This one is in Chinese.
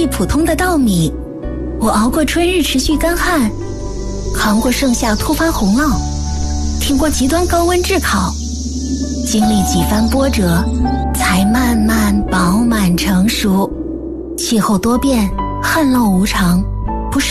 粒普通的稻米，我熬过春日持续干旱，扛过盛夏突发洪涝，挺过极端高温炙烤，经历几番波折，才慢慢饱满成熟。气候多变，旱涝无常，